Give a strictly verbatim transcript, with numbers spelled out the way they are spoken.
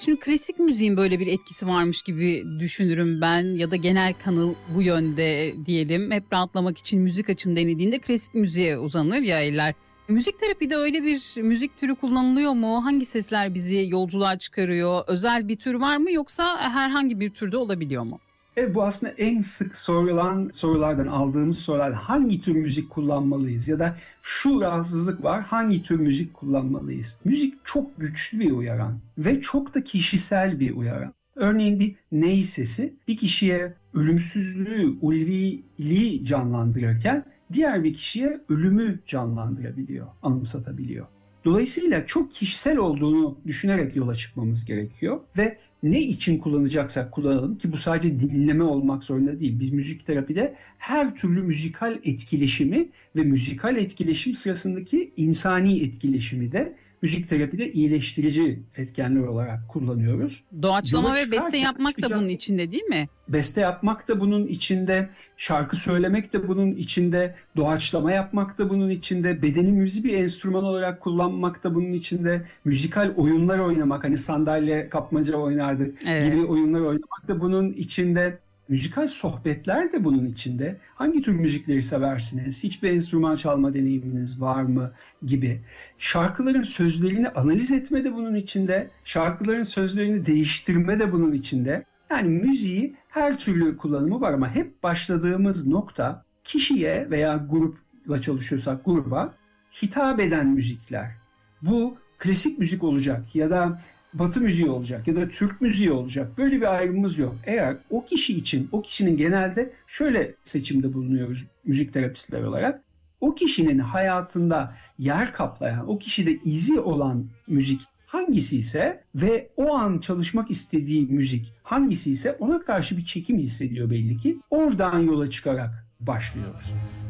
Şimdi klasik müziğin böyle bir etkisi varmış gibi düşünürüm ben ya da genel kanı bu yönde diyelim. Hep rahatlamak için müzik açın denildiğinde klasik müziğe uzanır ya eller. Müzik terapide öyle bir müzik türü kullanılıyor mu? Hangi sesler bizi yolculuğa çıkarıyor? Özel bir tür var mı yoksa herhangi bir türde olabiliyor mu? Evet, bu aslında en sık sorulan sorulardan aldığımız sorular, hangi tür müzik kullanmalıyız ya da şu rahatsızlık var, hangi tür müzik kullanmalıyız? Müzik çok güçlü bir uyaran ve çok da kişisel bir uyaran. Örneğin bir ney sesi bir kişiye ölümsüzlüğü, ulviliği canlandırırken diğer bir kişiye ölümü canlandırabiliyor, anımsatabiliyor. Dolayısıyla çok kişisel olduğunu düşünerek yola çıkmamız gerekiyor ve ne için kullanacaksak kullanalım, ki bu sadece dinleme olmak zorunda değil. Biz müzik terapide her türlü müzikal etkileşimi ve müzikal etkileşim sırasındaki insani etkileşimi de müzik terapide iyileştirici etkenler olarak kullanıyoruz. Doğaçlama Yola ve beste çıkarken yapmak da çıkacak- bunun içinde değil mi? Beste yapmak da bunun içinde, şarkı söylemek de bunun içinde, doğaçlama yapmak da bunun içinde, bedenimizi bir enstrüman olarak kullanmak da bunun içinde, müzikal oyunlar oynamak, hani sandalye kapmaca oynardık Evet. gibi oyunlar oynamak da bunun içinde, müzikal sohbetler de bunun içinde. Hangi tür müzikleri seversiniz? Hiçbir enstrüman çalma deneyiminiz var mı? Gibi. Şarkıların sözlerini analiz etme de bunun içinde, şarkıların sözlerini değiştirme de bunun içinde. Yani müziği her türlü kullanımı var ama hep başladığımız nokta kişiye veya grupla çalışıyorsak gruba hitap eden müzikler. Bu klasik müzik olacak ya da Batı müziği olacak ya da Türk müziği olacak. Böyle bir ayrımımız yok. Eğer o kişi için, o kişinin genelde şöyle seçimde bulunuyoruz müzik terapistler olarak. O kişinin hayatında yer kaplayan, o kişide izi olan müzik hangisi ise ve o an çalışmak istediği müzik hangisi ise ona karşı bir çekim hissediyor belli ki. Oradan yola çıkarak başlıyoruz.